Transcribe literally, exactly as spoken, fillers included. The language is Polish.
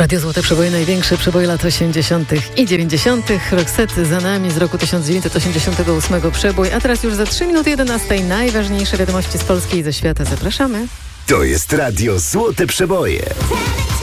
Radio Złote Przeboje, największe przeboje lat osiemdziesiątych i dziewięćdziesiątych. Roxette za nami z roku tysiąc dziewięćset osiemdziesiątego ósmego przebój, a teraz już za trzy minuty jedenastej najważniejsze wiadomości z Polski i ze świata. Zapraszamy. To jest Radio Złote Przeboje.